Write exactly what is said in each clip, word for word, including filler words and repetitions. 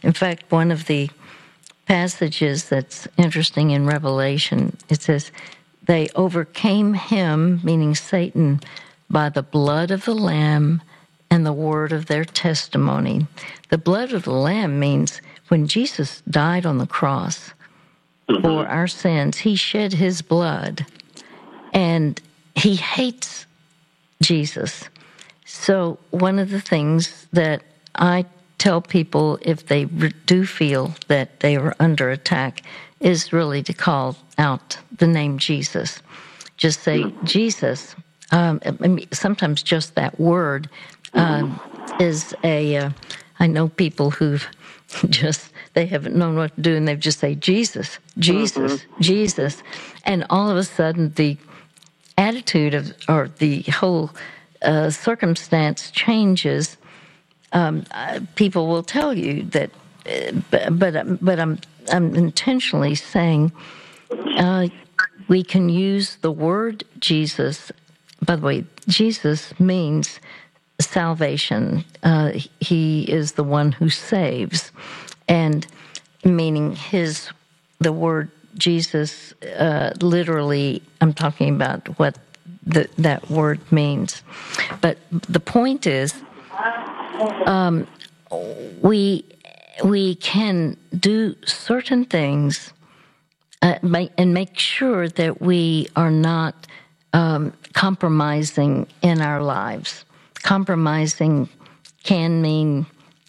In fact, one of the passages that's interesting in Revelation, it says, they overcame him, meaning Satan, by the blood of the Lamb and the word of their testimony. The blood of the Lamb means when Jesus died on the cross for our sins, he shed his blood, and he hates Jesus. So one of the things that I tell people if they do feel that they are under attack is really to call out the name Jesus. Just say Jesus. Um, I mean, sometimes just that word um, is a. Uh, I know people who've just they haven't known what to do, and they just say Jesus, Jesus, mm-hmm. Jesus, and all of a sudden the attitude of or the whole uh, circumstance changes. Um, uh, people will tell you that, uh, but but, but I'm I'm intentionally saying uh, we can use the word Jesus. By the way, Jesus means salvation. Uh, he is the one who saves, and meaning his the word Jesus. Uh, literally, I'm talking about what the, that word means. But the point is, um, we we can do certain things uh, make, and make sure that we are not um, compromising in our lives. Compromising can mean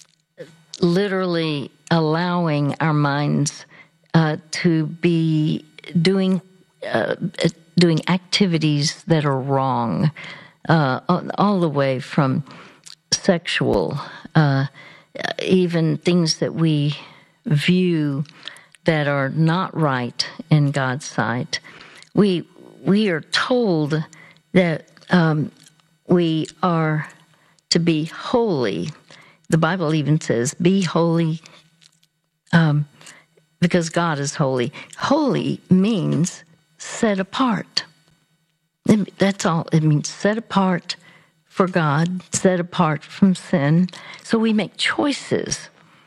literally allowing our minds uh, to be doing uh, doing activities that are wrong, uh, all the way from sexual, uh, even things that we view that are not right in God's sight. We we are told that um, we are to be holy. The Bible even says, "Be holy," um, because God is holy. Holy means set apart. That's all. It means set apart for God, set apart from sin. So we make choices.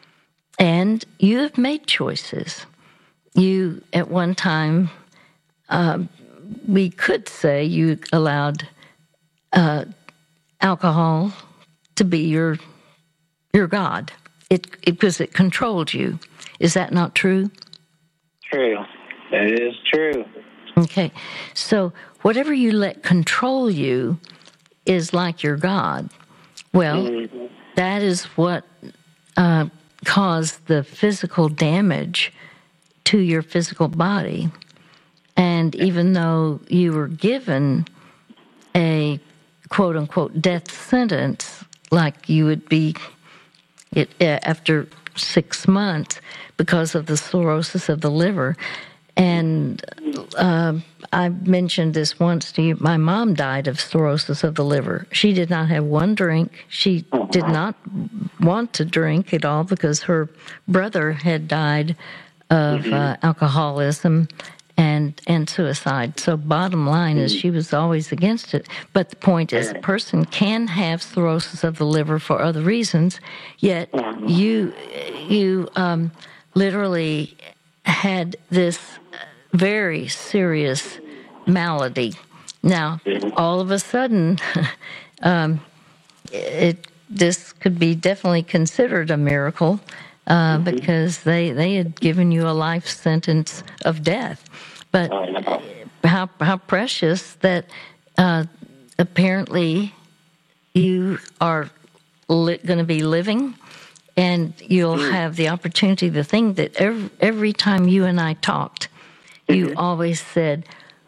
And you have made choices. You, at one time, uh, we could say you allowed uh, alcohol to be your your God. It, it because it controlled you. Is that not true? True. That is true. Okay. So whatever you let control you is like your God. Well, mm-hmm. that is what uh, caused the physical damage to your physical body. And even though you were given a quote-unquote death sentence, like you would be it, uh, after six months because of the cirrhosis of the liver. And uh, I mentioned this once to you. My mom died of cirrhosis of the liver. She did not have one drink. She did not want to drink at all because her brother had died of uh, alcoholism and and suicide. So bottom line is she was always against it. But the point is, a person can have cirrhosis of the liver for other reasons, yet you you um, literally had this very serious malady. Now, all of a sudden, um, it this could be definitely considered a miracle uh, because they they had given you a life sentence of death. But how how precious that uh, apparently you are li- going to be living. And you'll have the opportunity, the thing that every, every time you and I talked, you mm-hmm. always said,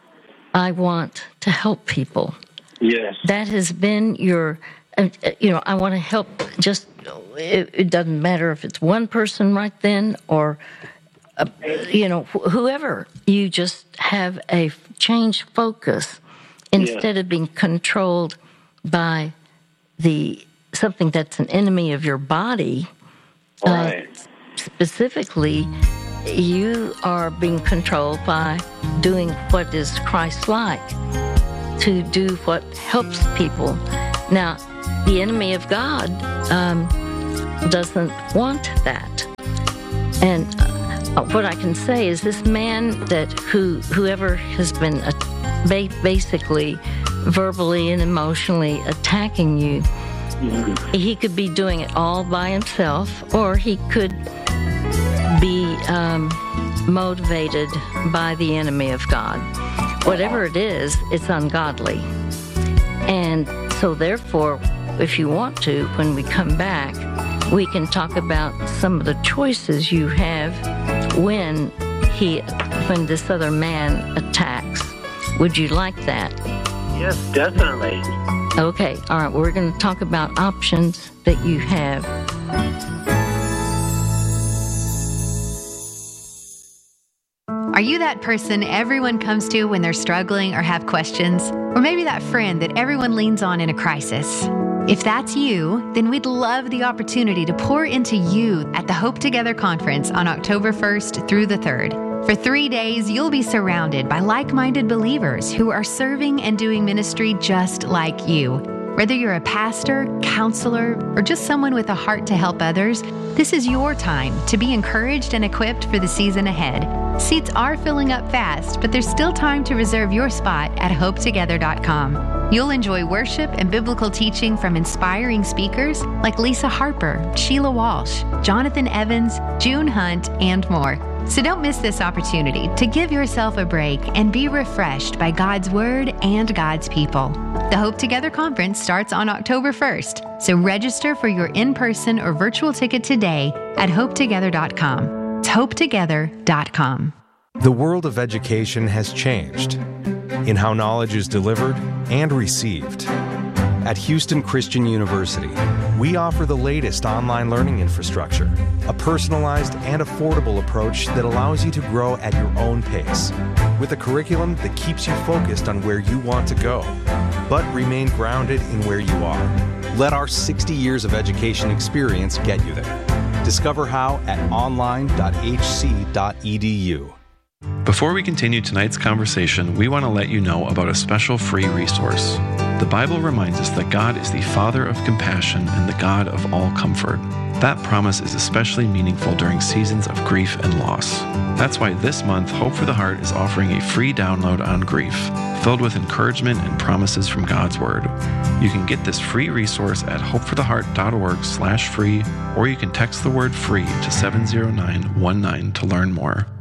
I want to help people. Yes. That has been your, uh, you know, I want to help just, it, it doesn't matter if it's one person right then or, uh, you know, wh- whoever. You just have a changed focus instead yes. of being controlled by the something that's an enemy of your body. Right. Uh, specifically, you are being controlled by doing what is Christ-like, to do what helps people. Now, the enemy of God um, doesn't want that. And uh, what I can say is this man that who whoever has been uh, ba- basically verbally and emotionally attacking you, mm-hmm. he could be doing it all by himself, or he could be um, motivated by the enemy of God. Whatever it is, it's ungodly. And so therefore, if you want to, when we come back, we can talk about some of the choices you have when he, when this other man attacks. Would you like that? Yes, definitely. Okay, all right, we're going to talk about options that you have. Are you that person everyone comes to when they're struggling or have questions? Or maybe that friend that everyone leans on in a crisis? If that's you, then we'd love the opportunity to pour into you at the Hope Together Conference on October first through the third. For three days, you'll be surrounded by like-minded believers who are serving and doing ministry just like you. Whether you're a pastor, counselor, or just someone with a heart to help others, this is your time to be encouraged and equipped for the season ahead. Seats are filling up fast, but there's still time to reserve your spot at hope together dot com. You'll enjoy worship and biblical teaching from inspiring speakers like Lisa Harper, Sheila Walsh, Jonathan Evans, June Hunt, and more. So don't miss this opportunity to give yourself a break and be refreshed by God's Word and God's people. The Hope Together Conference starts on October first, so register for your in-person or virtual ticket today at hope together dot com. It's hope together dot com. The world of education has changed in how knowledge is delivered and received. At Houston Christian University, we offer the latest online learning infrastructure, a personalized and affordable approach that allows you to grow at your own pace, with a curriculum that keeps you focused on where you want to go, but remain grounded in where you are. Let our sixty years of education experience get you there. Discover how at online dot h c dot e d u. Before we continue tonight's conversation, we want to let you know about a special free resource. The Bible reminds us that God is the Father of compassion and the God of all comfort. That promise is especially meaningful during seasons of grief and loss. That's why this month, Hope for the Heart is offering a free download on grief, filled with encouragement and promises from God's Word. You can get this free resource at hope for the heart dot org slash free, or you can text the word free to seven zero nine one nine to learn more.